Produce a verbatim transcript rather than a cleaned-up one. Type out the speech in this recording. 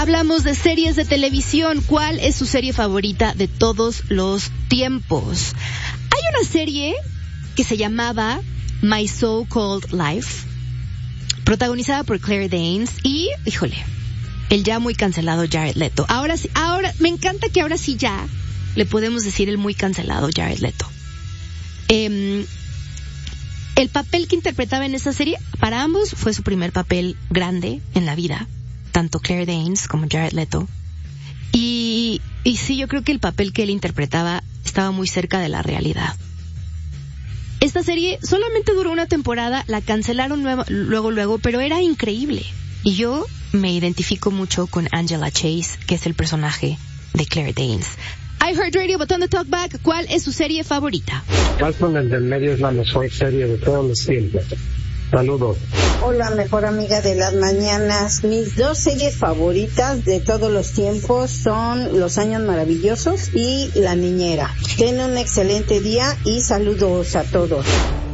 Hablamos de series de televisión. ¿Cuál es su serie favorita de todos los tiempos? Hay una serie que se llamaba My So-Called Life, protagonizada por Claire Danes y, híjole, el ya muy cancelado Jared Leto. Ahora sí, ahora, me encanta que ahora sí ya le podemos decir el muy cancelado Jared Leto. Eh, el papel que interpretaba en esa serie, para ambos, fue su primer papel grande en la vida, tanto Claire Danes como Jared Leto. Y, y sí, yo creo que el papel que él interpretaba estaba muy cerca de la realidad. Esta serie solamente duró una temporada, la cancelaron luego, luego, luego, pero era increíble. Y yo me identifico mucho con Angela Chase, que es el personaje de Claire Danes. iHeartRadio, botón de Talkback, ¿cuál es su serie favorita? Malcolm el del medio es la mejor serie de todos los tiempos. Saludos. Hola, mejor amiga de las mañanas. Mis dos series favoritas de todos los tiempos son Los Años Maravillosos y La Niñera. Ten un excelente día y saludos a todos.